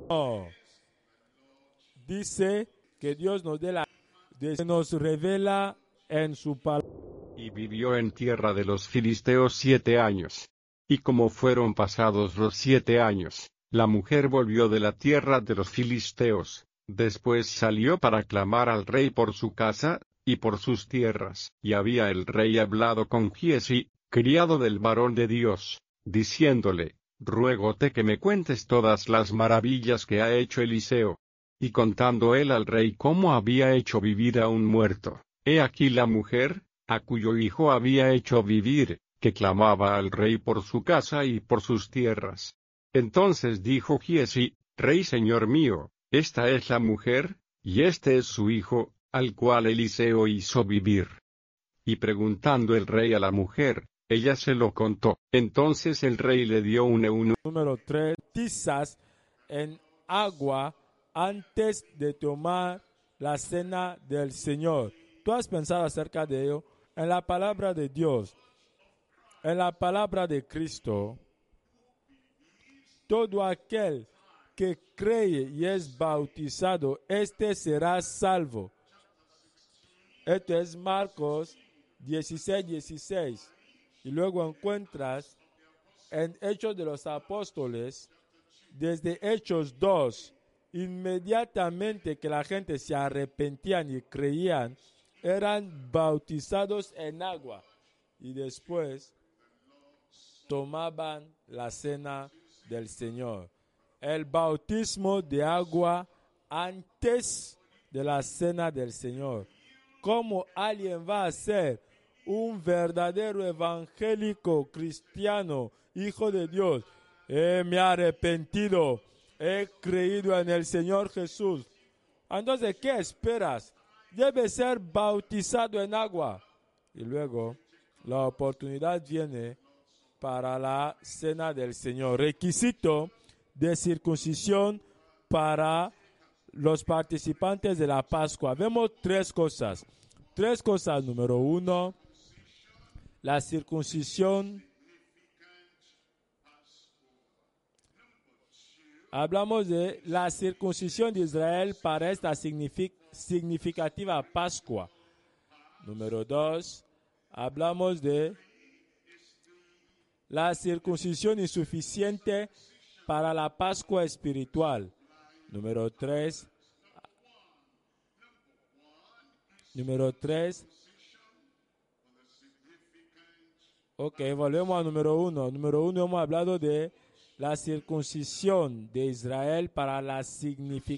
Dice que Dios nos revela en su palabra. Y vivió en tierra de los filisteos 7 años. Y como fueron pasados los 7 años, la mujer volvió de la tierra de los filisteos. Después salió para clamar al rey por su casa, y por sus tierras. Y había el rey hablado con Giezi, criado del varón de Dios, diciéndole: Ruégote que me cuentes todas las maravillas que ha hecho Eliseo. Y contando él al rey cómo había hecho vivir a un muerto, he aquí la mujer, a cuyo hijo había hecho vivir, que clamaba al rey por su casa y por sus tierras. Entonces dijo Giezi: Rey señor mío, esta es la mujer, y este es su hijo, al cual Eliseo hizo vivir. Y preguntando el rey a la mujer, ella se lo contó. Entonces el rey le dio un eunuco. Número 3. Tizas en agua antes de tomar la cena del Señor. ¿Tú has pensado acerca de ello? En la palabra de Dios, en la palabra de Cristo, todo aquel que cree y es bautizado, este será salvo. Esto es Marcos 16:16. Y luego encuentras en Hechos de los Apóstoles, desde Hechos 2, inmediatamente que la gente se arrepentían y creían, eran bautizados en agua y después tomaban la cena del Señor. El bautismo de agua antes de la cena del Señor. ¿Cómo alguien va a ser un verdadero evangélico cristiano, hijo de Dios? Me he arrepentido, he creído en el Señor Jesús. Entonces, ¿qué esperas? Debe ser bautizado en agua. Y luego, la oportunidad viene para la cena del Señor. Requisito de circuncisión para los participantes de la Pascua. Vemos tres cosas. Número 1, la circuncisión. Hablamos de la circuncisión de Israel para esta significativa Pascua. Número 2, hablamos de la circuncisión insuficiente para la Pascua espiritual. Número 3. Ok, volvemos al número 1. Número 1 hemos hablado de la circuncisión de Israel para la